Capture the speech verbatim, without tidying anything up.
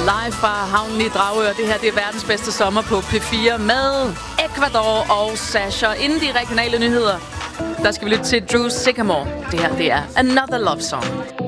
Live fra havnen i Dragør. Det her det er verdens bedste sommer på P fire med Ecuador og Sasha. Inden de regionale nyheder, der skal vi lytte til Drew Sycamore. Det her det er Another Love Song.